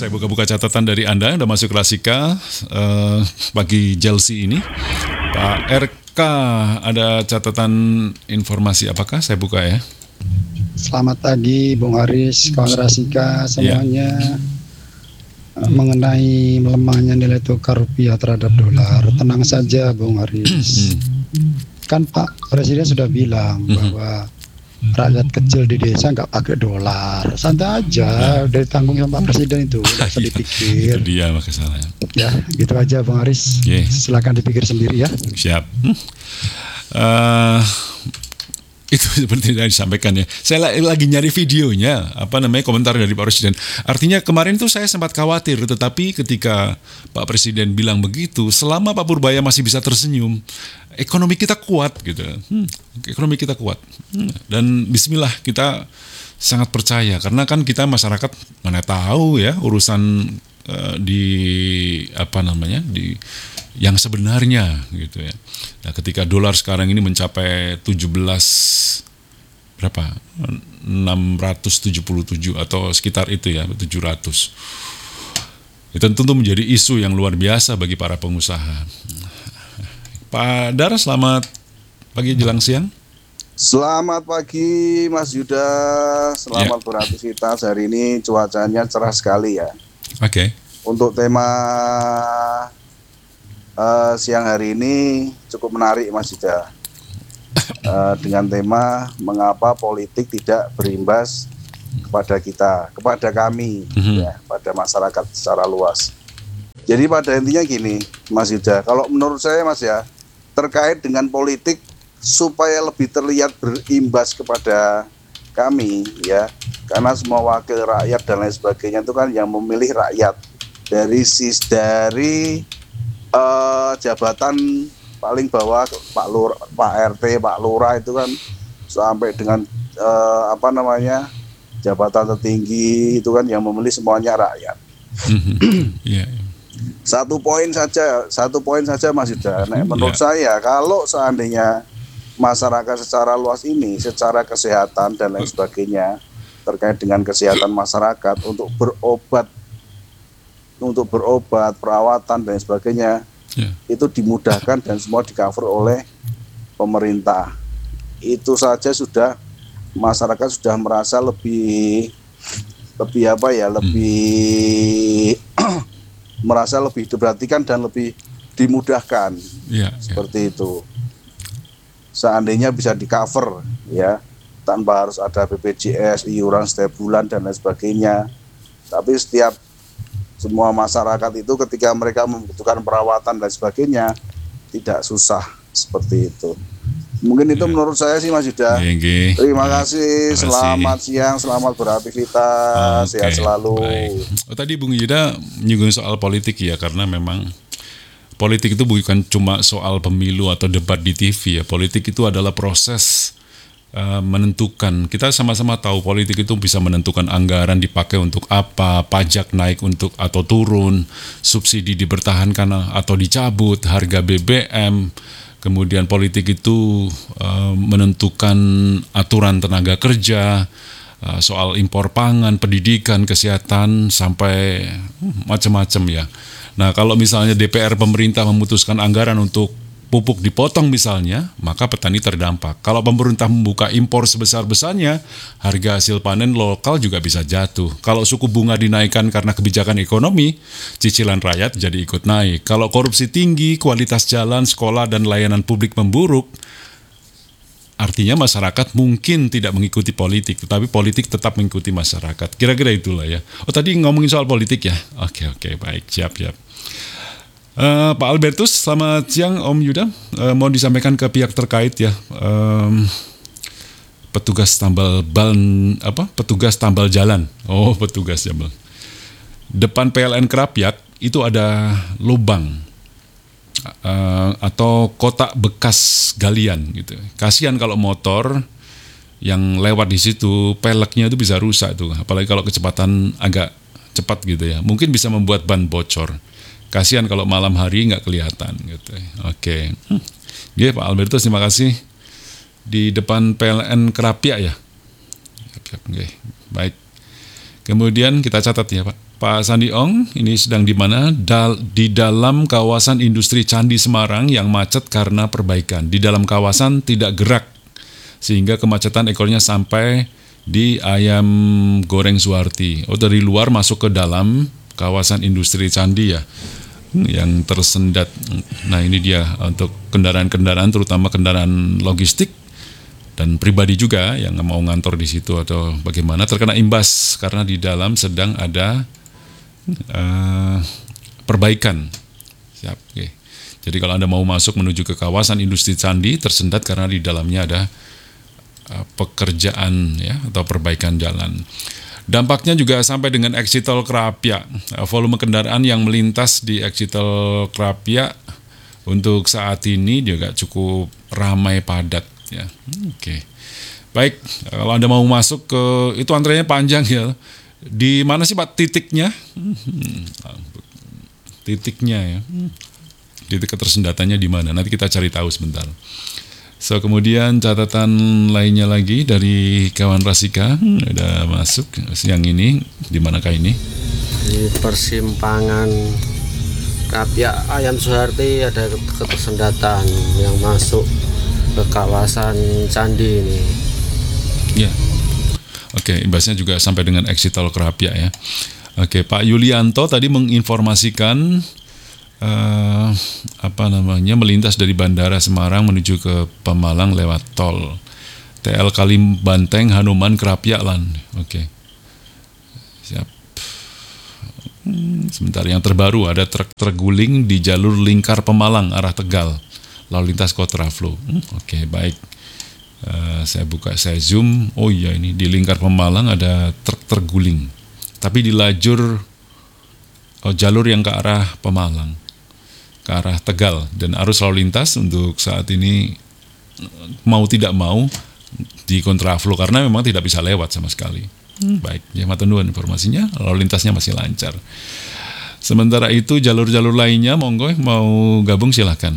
Saya buka-buka catatan dari Anda, udah masuk Klasika pagi Chelsea ini. Pak RK, ada catatan informasi apakah? Saya buka ya. Selamat pagi Bung Haris, kawan Rasika semuanya. Mengenai melemahnya nilai tukar rupiah terhadap dolar, tenang saja Bung Haris. Kan Pak Presiden sudah bilang bahwa rakyat kecil di desa nggak pakai dolar, santai aja, udah ditanggung sama Pak Presiden itu, nggak usah dipikir. Itu dia masalahnya. Ya, gitu aja Bung Haris. Silakan dipikir sendiri ya. Siap. Itu seperti yang disampaikan ya. Saya lagi nyari videonya, komentar dari Pak Presiden. Artinya kemarin tuh saya sempat khawatir, tetapi ketika Pak Presiden bilang begitu, selama Pak Purbaya masih bisa tersenyum, ekonomi kita kuat gitu. Ekonomi kita kuat. Dan bismillah kita sangat percaya karena kan kita masyarakat mana tahu ya urusan di yang sebenarnya gitu ya. Nah, ketika dolar sekarang ini mencapai 677 atau sekitar itu ya, 700. Itu tentu menjadi isu yang luar biasa bagi para pengusaha. Pak Dar, selamat pagi jelang siang. Selamat pagi Mas Yuda, selamat beraktivitas. Hari ini cuacanya cerah sekali ya. Oke. Untuk tema siang hari ini cukup menarik Mas Yuda, dengan tema mengapa politik tidak berimbas kepada kita, kepada kami, ya, pada masyarakat secara luas. Jadi pada intinya gini Mas Yuda, kalau menurut saya Mas ya, terkait dengan politik supaya lebih terlihat berimbas kepada kami ya, karena semua wakil rakyat dan lain sebagainya itu kan yang memilih rakyat dari jabatan paling bawah Pak RT, Pak Lurah itu kan sampai dengan jabatan tertinggi itu kan yang memilih semuanya rakyat. Satu poin saja Mas Yuda. Menurut saya kalau seandainya masyarakat secara luas ini secara kesehatan dan lain sebagainya terkait dengan kesehatan masyarakat untuk berobat, perawatan dan sebagainya, itu dimudahkan dan semua di-cover oleh pemerintah. Itu saja sudah masyarakat sudah merasa lebih merasa lebih diperhatikan dan lebih dimudahkan. Seperti itu. Seandainya bisa di-cover ya, tanpa harus ada BPJS, iuran setiap bulan dan lain sebagainya. Tapi semua masyarakat itu ketika mereka membutuhkan perawatan dan sebagainya tidak susah seperti itu. Mungkin itu menurut saya sih Mas Yuda. Terima kasih, selamat siang, selamat beraktivitas, sehat selalu. Tadi Bung Yuda menyinggung soal politik ya, karena memang politik itu bukan cuma soal pemilu atau debat di TV ya. Politik itu adalah proses menentukan, kita sama-sama tahu politik itu bisa menentukan anggaran dipakai untuk apa, pajak naik atau turun, subsidi dipertahankan atau dicabut, harga BBM, kemudian politik itu menentukan aturan tenaga kerja, soal impor pangan, pendidikan, kesehatan, sampai macam-macam ya. Nah, kalau misalnya DPR pemerintah memutuskan anggaran untuk pupuk dipotong misalnya, maka petani terdampak. Kalau pemerintah membuka impor sebesar-besarnya, harga hasil panen lokal juga bisa jatuh. Kalau suku bunga dinaikkan karena kebijakan ekonomi, cicilan rakyat jadi ikut naik. Kalau korupsi tinggi, kualitas jalan, sekolah, dan layanan publik memburuk, artinya masyarakat mungkin tidak mengikuti politik, tetapi politik tetap mengikuti masyarakat. Kira-kira itulah ya. Oh, tadi ngomongin soal politik ya? Oke, baik, siap. Pak Albertus, selamat siang Om Yuda. Mau disampaikan ke pihak terkait ya, petugas tambal jalan. Oh, petugas jalan. Depan PLN Kerapiak itu ada lubang atau kotak bekas galian gitu. Kasihan kalau motor yang lewat di situ peleknya itu bisa rusak tuh, apalagi kalau kecepatan agak cepat gitu ya. Mungkin bisa membuat ban bocor. Kasihan kalau malam hari nggak kelihatan gitu. Oke. Pak Albertus, terima kasih. Di depan PLN Kerapiak ya. Oke. Baik. Kemudian kita catat ya Pak Pak Sandi Ong, ini sedang di mana? Di dalam kawasan industri Candi Semarang yang macet karena perbaikan. Di dalam kawasan tidak gerak, sehingga kemacetan ekornya sampai di Ayam Goreng Suwarti. Oh, dari luar masuk ke dalam kawasan industri Candi ya, yang tersendat. Nah, ini dia untuk kendaraan-kendaraan, terutama kendaraan logistik dan pribadi juga yang mau ngantor di situ atau bagaimana, terkena imbas karena di dalam sedang ada perbaikan. Siap. Oke. Jadi kalau Anda mau masuk menuju ke kawasan industri Candi, tersendat karena di dalamnya ada pekerjaan ya atau perbaikan jalan. Dampaknya juga sampai dengan exit tol Krapia. Volume kendaraan yang melintas di exit tol Krapia untuk saat ini juga cukup ramai padat ya. Oke. Baik, kalau Anda mau masuk ke itu antriannya panjang ya. Di mana sih Pak titiknya? Titiknya ya. Titik ketersendatannya di mana? Nanti kita cari tahu sebentar. So, kemudian catatan lainnya lagi dari kawan Rasika udah masuk siang ini. Di manakah ini? Di persimpangan Krapia Ayam Suwarti ada ketersendatan yang masuk ke kawasan Candi ini. Ya. Oke, imbasnya juga sampai dengan exit tol Krapia ya. Oke, Pak Yulianto tadi menginformasikan melintas dari Bandara Semarang menuju ke Pemalang lewat tol TL Kalimbanteng Hanuman Krapia Lan. Oke. Siap. Sebentar, yang terbaru ada truk terguling di jalur lingkar Pemalang arah Tegal, lalu lintas kontraflow. Oke, baik. Saya zoom. Oh iya, ini di lingkar Pemalang ada truk terguling, tapi di jalur yang ke arah Pemalang, ke arah Tegal, dan arus lalu lintas untuk saat ini mau tidak mau di kontraflow karena memang tidak bisa lewat sama sekali. Baik, ya matur nuwun informasinya, lalu lintasnya masih lancar. Sementara itu jalur-jalur lainnya monggo mau gabung silahkan.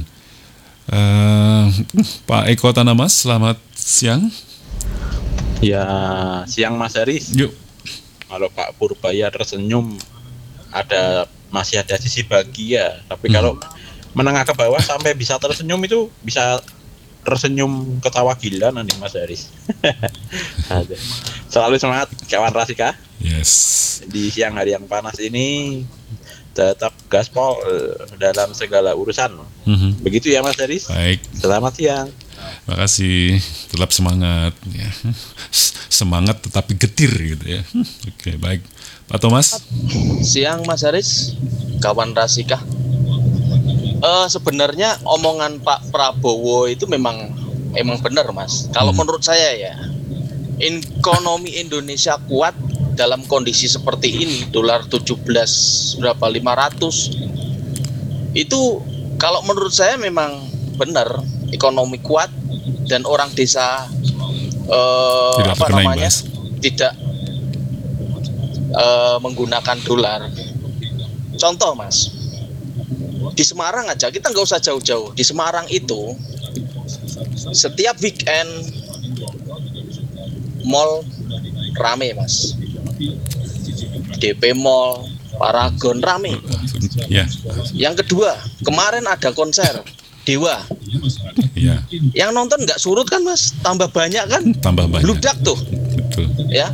Pak Eko Tanamas, selamat siang. Ya, siang Mas Haris. Yuk. Kalau Pak Purbaya tersenyum masih ada sisi bahagia, tapi kalau menengah ke bawah sampai bisa tersenyum itu bisa tersenyum ketawa gila nanti Mas Haris. Selalu semangat kawan Rasika. Yes. Di siang hari yang panas ini tetap gaspol dalam segala urusan. Begitu ya Mas Haris. Baik. Selamat siang. Makasih, tetap semangat ya. Semangat tetapi getir gitu ya. Oke, baik. Pak Thomas. Siang Mas Haris, kawan Rasika. Sebenarnya omongan Pak Prabowo itu memang benar Mas. Kalau menurut saya ya, ekonomi Indonesia kuat dalam kondisi seperti ini, dolar 17 berapa 500. Itu kalau menurut saya memang benar, ekonomi kuat dan orang desa tidak menggunakan dolar. Contoh Mas, di Semarang aja, kita nggak usah jauh-jauh. Di Semarang itu setiap weekend mall rame Mas. DP Mall, Paragon rame. Ya. Yang kedua, kemarin ada konser Dewa. Ya. Yang nonton nggak surut kan Mas, tambah banyak kan? Tambah banyak. Bludak tuh. Betul. Ya.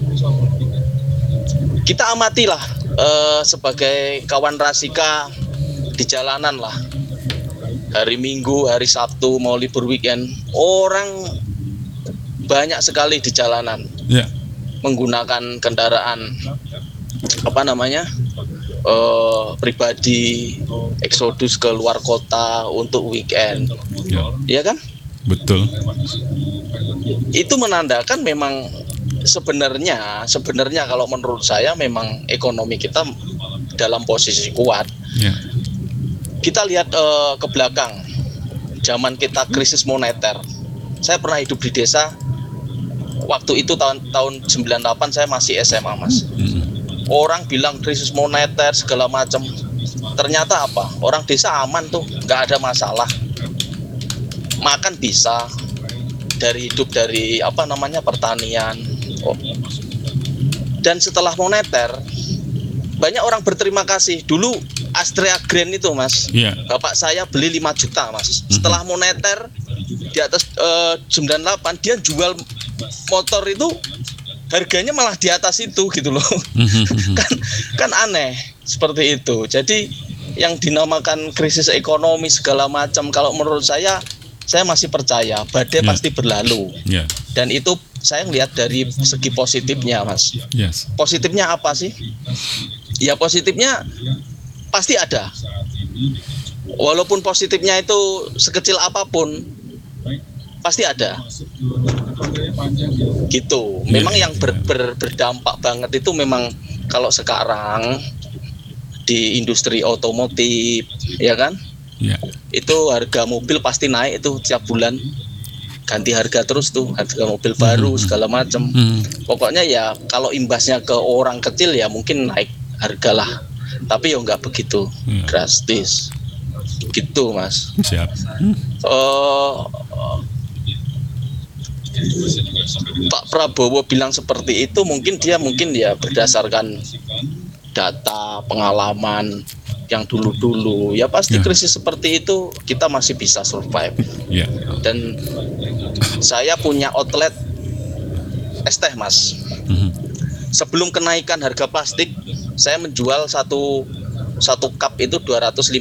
Kita amatilah sebagai kawan Rasika di jalanan lah. Hari Minggu, hari Sabtu mau libur weekend, orang banyak sekali di jalanan. Ya. Menggunakan kendaraan pribadi, eksodus ke luar kota untuk weekend. Ya. Iya kan? Betul. Itu menandakan memang sebenarnya kalau menurut saya memang ekonomi kita dalam posisi kuat. Ya. Kita lihat ke belakang, zaman kita krisis moneter. Saya pernah hidup di desa. Waktu itu tahun 98 saya masih SMA Mas. Orang bilang krisis moneter segala macam. Ternyata apa? Orang desa aman tuh, nggak ada masalah. Makan bisa, hidup dari pertanian. Dan setelah moneter, banyak orang berterima kasih. Dulu Astrea Grand itu Mas, Iya. bapak saya beli 5 juta Mas. Setelah moneter di atas 98, dia jual motor itu harganya malah di atas itu gitu loh. kan aneh seperti itu. Jadi yang dinamakan krisis ekonomi segala macam, kalau menurut saya masih percaya badai pasti berlalu. Yeah. Dan itu saya ngelihat dari segi positifnya Mas. Yes. Positifnya apa sih? Ya positifnya pasti ada. Walaupun positifnya itu sekecil apapun, pasti ada. Gitu. Memang yang berdampak banget itu memang kalau sekarang di industri otomotif, ya kan? Yeah. Itu harga mobil pasti naik itu tiap bulan. Ganti harga terus tuh, harga mobil baru segala macam. Pokoknya ya kalau imbasnya ke orang kecil ya mungkin naik harga lah. Tapi ya nggak begitu drastis. Gitu Mas. Siap. Pak Prabowo bilang seperti itu mungkin ya berdasarkan data pengalaman yang dulu-dulu. Ya pasti krisis seperti itu kita masih bisa survive. Yeah. Dan saya punya outlet es teh Mas. Sebelum kenaikan harga plastik, saya menjual satu cup itu 2.500.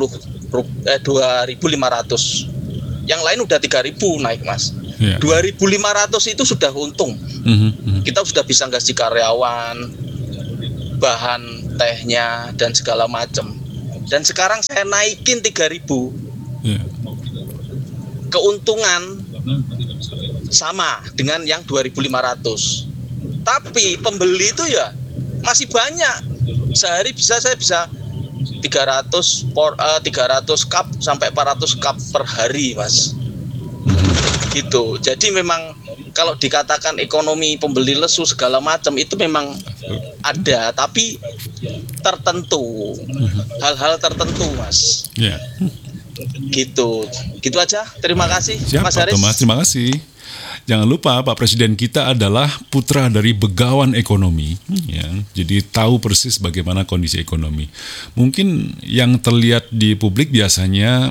Yang lain udah 3.000 naik Mas. Yeah. 2.500 itu sudah untung. Kita sudah bisa gaji karyawan, bahan tehnya dan segala macam. Dan sekarang saya naikin 3.000. Yeah. Keuntungan sama dengan yang 2.500. Tapi pembeli itu ya masih banyak. Sehari saya bisa 300 cup sampai 400 cup per hari Mas. Gitu. Jadi memang kalau dikatakan ekonomi pembeli lesu segala macam itu memang ada, tapi tertentu, hal-hal tertentu Mas. Yeah. Gitu aja. Terima kasih Siap, Mas Pak Haris. Thomas, terima kasih. Jangan lupa Pak Presiden kita adalah putra dari begawan ekonomi, ya. Jadi tahu persis bagaimana kondisi ekonomi. Mungkin yang terlihat di publik biasanya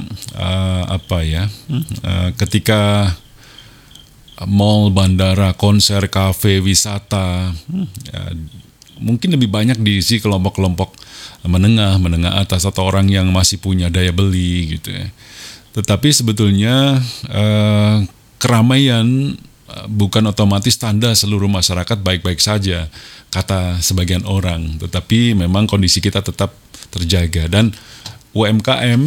ketika mall, bandara, konser, kafe, wisata, mungkin lebih banyak diisi kelompok-kelompok menengah atas atau orang yang masih punya daya beli gitu ya. Tetapi sebetulnya keramaian bukan otomatis tanda seluruh masyarakat baik-baik saja, kata sebagian orang. Tetapi memang kondisi kita tetap terjaga. Dan UMKM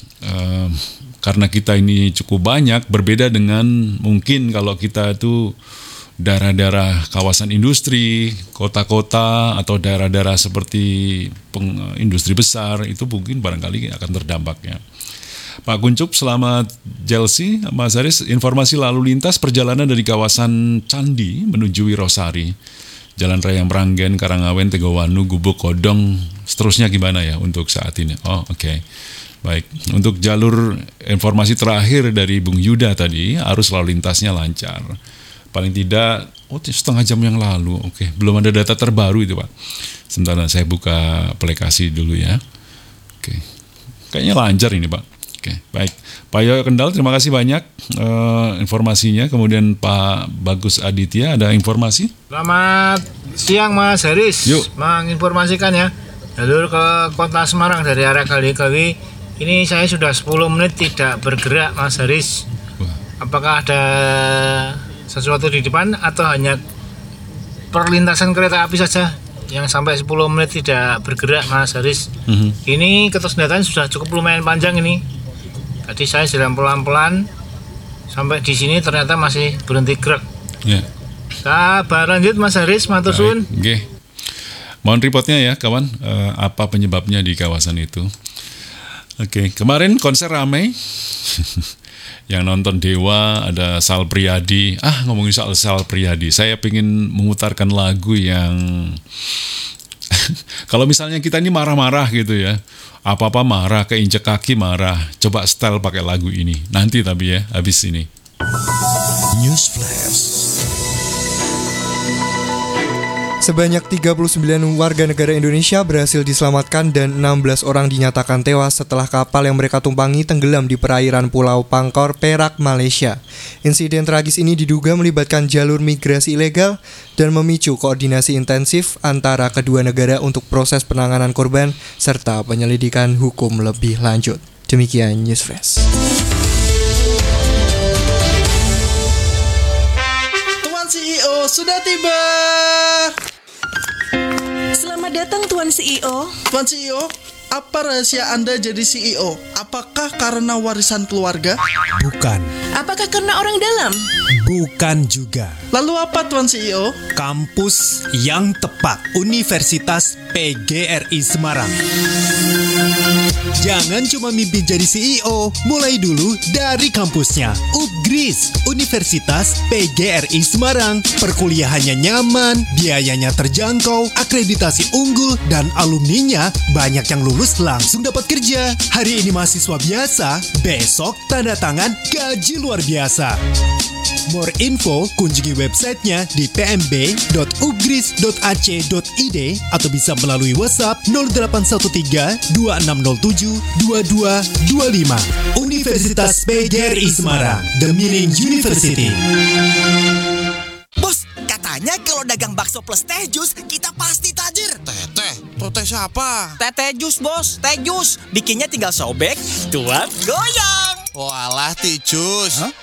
karena kita ini cukup banyak, berbeda dengan mungkin kalau kita itu daerah-daerah kawasan industri, kota-kota atau daerah-daerah seperti industri besar, itu mungkin barangkali akan terdampaknya. Pak Kuncup, selamat Chelsea. Mas Haris, informasi lalu lintas perjalanan dari kawasan Candi menuju Wirosari, Jalan Raya Meranggen, Karangawen, Tegawanu, Gubuk, Kodong, seterusnya gimana ya untuk saat ini? Oh, oke. Baik, untuk jalur informasi terakhir dari Bung Yuda tadi, arus lalu lintasnya lancar. Paling tidak, setengah jam yang lalu. Oke, belum ada data terbaru itu Pak. Sebentar saya buka aplikasi dulu ya. Oke, kayaknya lancar ini Pak. Oke, baik. Pak Yoyo Kendal, terima kasih banyak informasinya. Kemudian Pak Bagus Aditya, ada informasi? Selamat siang Mas Haris. Yuk. Menginformasikan ya, jalur ke Kota Semarang dari arah Kaligawi. Ini saya sudah 10 menit tidak bergerak Mas Haris. Apakah ada sesuatu di depan atau hanya perlintasan kereta api saja yang sampai 10 menit tidak bergerak Mas Haris? Ini ketersendatan sudah cukup lumayan panjang ini. Tadi saya jalan pelan-pelan sampai di sini ternyata masih berhenti gerak. Ya. Kabar lanjut Mas Haris, matur suwun. Oke. Mohon reportnya ya kawan, apa penyebabnya di kawasan itu. Oke, kemarin konser ramai. Yang nonton Dewa ada Sal Priadi. Ngomongin soal Sal Priadi, saya pengen memutarkan lagu yang kalau misalnya kita ini marah-marah gitu ya, apa-apa marah, keinjek kaki marah, coba setel pakai lagu ini. Nanti tapi ya, habis ini. News Flash. Sebanyak 39 warga negara Indonesia berhasil diselamatkan dan 16 orang dinyatakan tewas setelah kapal yang mereka tumpangi tenggelam di perairan Pulau Pangkor, Perak, Malaysia. Insiden tragis ini diduga melibatkan jalur migrasi ilegal dan memicu koordinasi intensif antara kedua negara untuk proses penanganan korban serta penyelidikan hukum lebih lanjut. Demikian News Fresh. Tuan CEO sudah tiba. Selamat datang Tuan CEO. Tuan CEO, apa rahasia Anda jadi CEO? Apakah karena warisan keluarga? Bukan. Apakah karena orang dalam? Bukan juga. Lalu apa Tuan CEO? Kampus yang tepat, Universitas PGRI Semarang. Jangan cuma mimpi jadi CEO, mulai dulu dari kampusnya. UGRIS, Universitas PGRI Semarang. Perkuliahannya nyaman, biayanya terjangkau, akreditasi unggul, dan alumninya banyak yang lulus langsung dapat kerja. Hari ini mahasiswa biasa, besok tanda tangan gaji luar biasa. More info, kunjungi websitenya di pmb.ugris.ac.id atau bisa melalui WhatsApp 0813 2607 2225. Universitas PGRI Semarang, The Meaning University. Bos, katanya kalau dagang bakso plus teh jus, kita pasti tajir. Teh siapa? Teh jus, bos. Teh jus. Bikinnya tinggal sobek, tuang, goyang. Walah, Teh Jus.